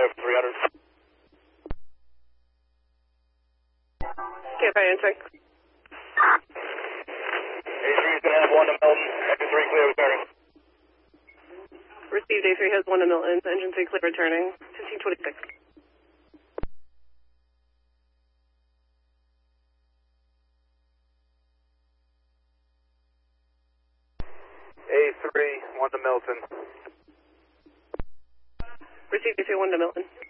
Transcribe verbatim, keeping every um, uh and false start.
F three hundred. K F I entering. A three is going to have one to Milton. Engine three clear returning. Received. A three has one to Milton. Engine three clear returning. fifteen twenty-six. A three, one to Milton. Received. A three, one to Milton.